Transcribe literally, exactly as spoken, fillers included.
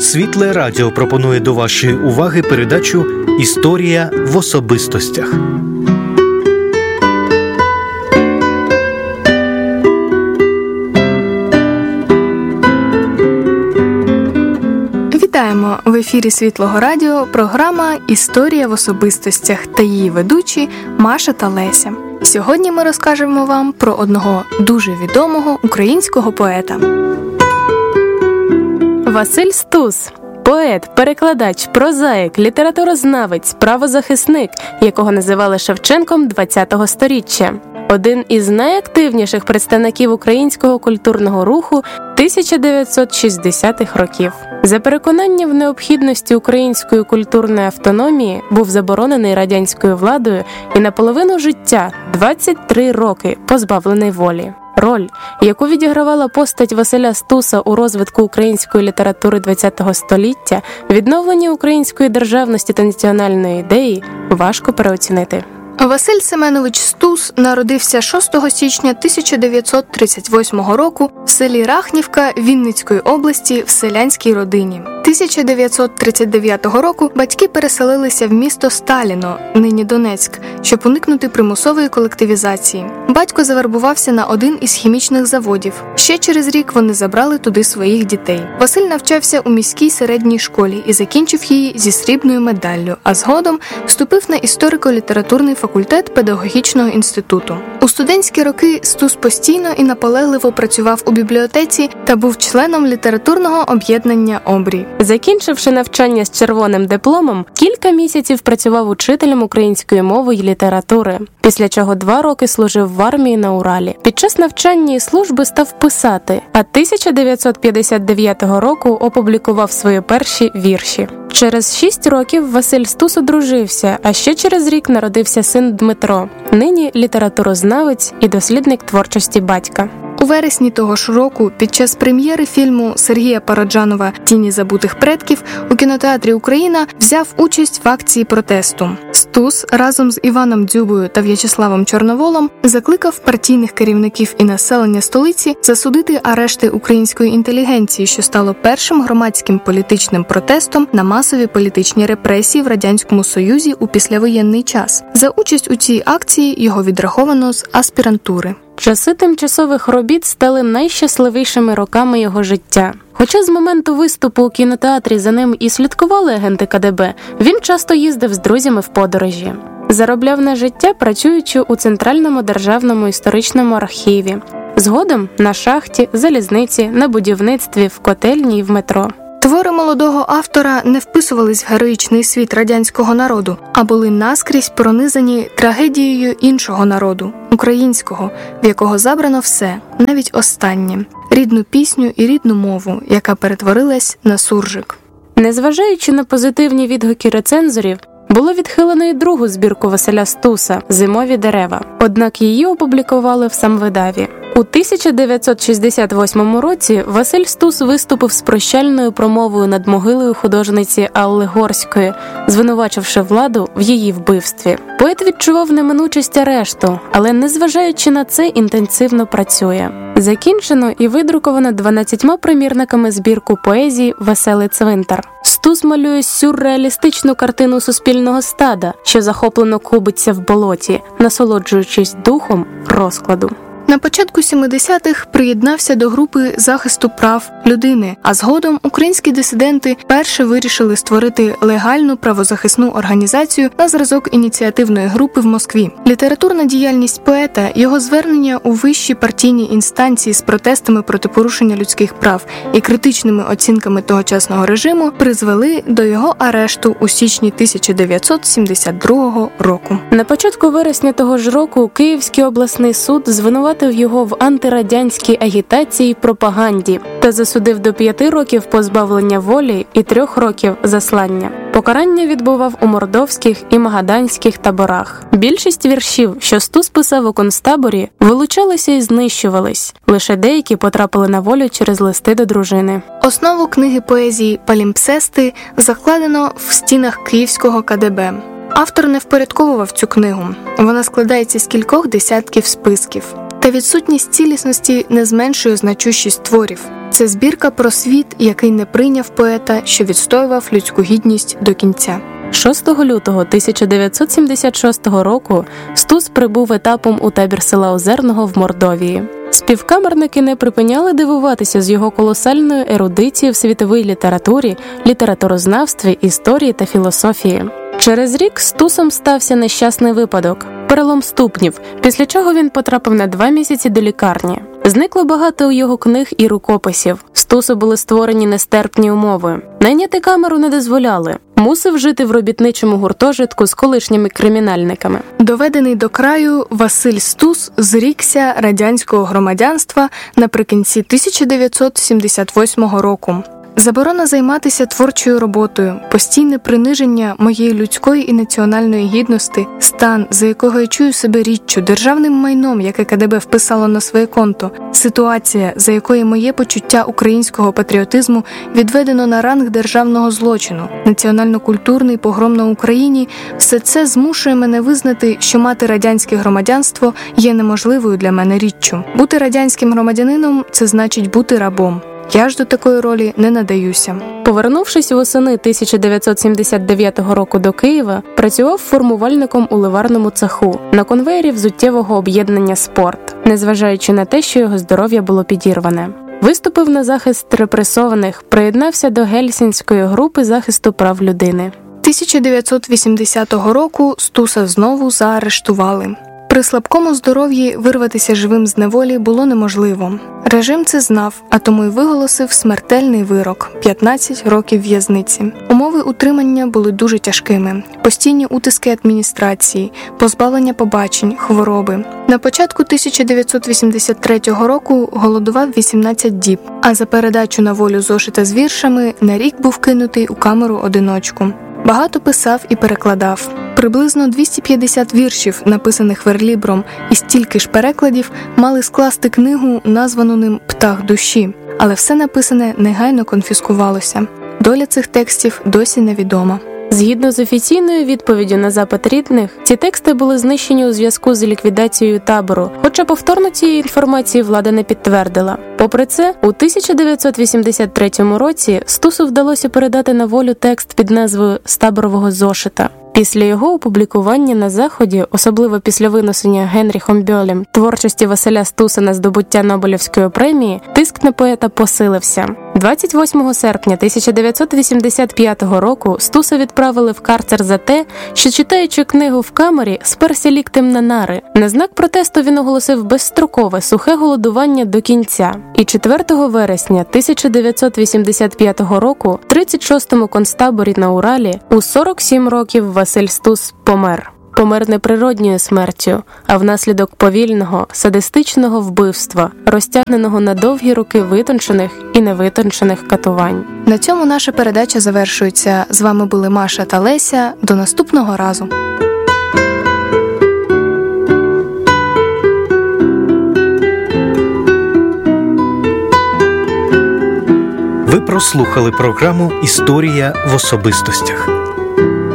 Світле Радіо пропонує до вашої уваги передачу «Історія в особистостях». Вітаємо! В ефірі Світлого Радіо програма «Історія в особистостях» та її ведучі Маша та Леся. Сьогодні ми розкажемо вам про одного дуже відомого українського поета. Василь Стус – поет, перекладач, прозаїк, літературознавець, правозахисник, якого називали Шевченком ХХого сторіччя. Один із найактивніших представників українського культурного руху тисяча дев'ятсот шістдесятих років. За переконанням в необхідності української культурної автономії був заборонений радянською владою і наполовину життя – двадцять три роки позбавлений волі. Роль, яку відігравала постать Василя Стуса у розвитку української літератури ХХого століття, відновленні української державності та національної ідеї, важко переоцінити. Василь Семенович Стус народився шостого січня тисяча дев'ятсот тридцять восьмого року в селі Рахнівка Вінницької області в селянській родині. тисяча дев'ятсот тридцять дев'ятого року батьки переселилися в місто Сталіно, нині Донецьк, щоб уникнути примусової колективізації. Батько завербувався на один із хімічних заводів. Ще через рік вони забрали туди своїх дітей. Василь навчався у міській середній школі і закінчив її зі срібною медаллю, а згодом вступив на історико-літературний факультет педагогічного інституту. У студентські роки Стус постійно і наполегливо працював у бібліотеці та був членом літературного об'єднання «Обрій». Закінчивши навчання з червоним дипломом, кілька місяців працював учителем української мови й літератури, після чого два роки служив в армії на Уралі. Під час навчання і служби став писати, а тисяча дев'ятсот п'ятдесят дев'ятого року опублікував свої перші вірші. Через шість років Василь Стус одружився, а ще через рік народився син Дмитро, нині літературознавець і дослідник творчості батька. У вересні того ж року, під час прем'єри фільму Сергія Параджанова «Тіні забутих предків» у кінотеатрі «Україна» взяв участь в акції протесту. Стус разом з Іваном Дзюбою та В'ячеславом Чорноволом закликав партійних керівників і населення столиці засудити арешти української інтелігенції, що стало першим громадським політичним протестом на масові політичні репресії в Радянському Союзі у післявоєнний час. За участь у цій акції його відраховано з аспірантури. Часи тимчасових робіт стали найщасливішими роками його життя. Хоча з моменту виступу у кінотеатрі за ним і слідкували агенти ка де бе, він часто їздив з друзями в подорожі. Заробляв на життя, працюючи у Центральному державному історичному архіві. Згодом на шахті, залізниці, на будівництві, в котельні і в метро. Твори молодого автора не вписувались в героїчний світ радянського народу, а були наскрізь пронизані трагедією іншого народу – українського, в якого забрано все, навіть останнє – рідну пісню і рідну мову, яка перетворилась на суржик. Незважаючи на позитивні відгуки рецензорів, було відхилено і другу збірку Василя Стуса «Зимові дерева», однак її опублікували в самвидаві. У тисяча дев'ятсот шістдесят восьмому році Василь Стус виступив з прощальною промовою над могилою художниці Алли Горської, звинувачивши владу в її вбивстві. Поет відчував неминучість арешту, але незважаючи на це інтенсивно працює. Закінчено і видруковано дванадцятьма примірниками збірку поезії «Веселий цвинтар». Стус малює сюрреалістичну картину суспільного стада, що захоплено кубиться в болоті, насолоджуючись духом розкладу. На початку сімдесятих приєднався до групи захисту прав людини, а згодом українські дисиденти перше вирішили створити легальну правозахисну організацію на зразок ініціативної групи в Москві. Літературна діяльність поета, його звернення у вищі партійні інстанції з протестами проти порушення людських прав і критичними оцінками тогочасного режиму призвели до його арешту у січні тисяча дев'ятсот сімдесят другого року. На початку вересня того ж року Київський обласний суд звинуватив його в антирадянській агітації й пропаганді та засудив до п'яти років позбавлення волі і трьох років заслання. Покарання відбував у мордовських і магаданських таборах. Більшість віршів, що Стус писав у концтаборі, вилучалися і знищувались. Лише деякі потрапили на волю через листи до дружини. Основу книги поезії «Палімпсести» закладено в стінах Київського ка де бе. Автор не впорядковував цю книгу. Вона складається з кількох десятків списків. Та відсутність цілісності не зменшує значущість творів. Це збірка про світ, який не прийняв поета, що відстоював людську гідність до кінця. шостого лютого тисяча дев'ятсот сімдесят шостого року Стус прибув етапом у табір села Озерного в Мордовії. Співкамерники не припиняли дивуватися з його колосальною ерудицією в світовій літературі, літературознавстві, історії та філософії. Через рік з Стусом стався нещасний випадок – перелом ступнів, після чого він потрапив на два місяці до лікарні. Зникло багато його книг і рукописів. Стусу були створені нестерпні умови. Найняти камеру не дозволяли. Мусив жити в робітничому гуртожитку з колишніми кримінальниками. Доведений до краю, Василь Стус зрікся радянського громадянства наприкінці тисяча дев'ятсот сімдесят восьмого року. Заборона займатися творчою роботою, постійне приниження моєї людської і національної гідності, стан, за якого я чую себе річчю, державним майном, яке КДБ вписало на своє конто, ситуація, за якої моє почуття українського патріотизму відведено на ранг державного злочину, національно-культурний погром на Україні – все це змушує мене визнати, що мати радянське громадянство є неможливою для мене річчю. Бути радянським громадянином – це значить бути рабом. Я ж до такої ролі не надаюся. Повернувшись восени тисяча дев'ятсот сімдесят дев'ятого року до Києва, працював формувальником у ливарному цеху на конвеєрі взуттєвого об'єднання «Спорт», незважаючи на те, що його здоров'я було підірване. Виступив на захист репресованих, приєднався до Гельсінської групи захисту прав людини. тисяча дев'ятсот вісімдесятого року Стуса знову заарештували. При слабкому здоров'ї вирватися живим з неволі було неможливо. Режим це знав, а тому й виголосив смертельний вирок – п'ятнадцять років в'язниці. Умови утримання були дуже тяжкими. Постійні утиски адміністрації, позбавлення побачень, хвороби. На початку тисяча дев'ятсот вісімдесят третього року голодував вісімнадцять діб, а за передачу на волю зошита з віршами на рік був кинутий у камеру-одиночку. Багато писав і перекладав. Приблизно двісті п'ятдесят віршів, написаних верлібром, і стільки ж перекладів мали скласти книгу, названу ним «Птах душі». Але все написане негайно конфіскувалося. Доля цих текстів досі невідома. Згідно з офіційною відповіддю на запит рідних, ці тексти були знищені у зв'язку з ліквідацією табору, хоча повторно цієї інформації влада не підтвердила. Попри це, у тисяча дев'ятсот вісімдесят третьому році Стусу вдалося передати на волю текст під назвою «З таборового зошита». Після його опублікування на Заході, особливо після винесення Генріхом Бьолем творчості Василя Стуса на здобуття Нобелівської премії, тиск на поета посилився. двадцять восьмого серпня тисяча дев'ятсот вісімдесят п'ятого року Стуса відправили в карцер за те, що, читаючи книгу в камері, сперся ліктем на нари. На знак протесту він оголосив безстрокове сухе голодування до кінця. І четвертого вересня тисяча дев'ятсот вісімдесят п'ятого року в тридцять шостому концтаборі на Уралі у сорок сім років Василь Стус помер. Помер не природньою смертю, а внаслідок повільного, садистичного вбивства, розтягненого на довгі роки витончених і невитончених катувань. На цьому наша передача завершується. З вами були Маша та Леся. До наступного разу. Ви прослухали програму «Історія в особистостях».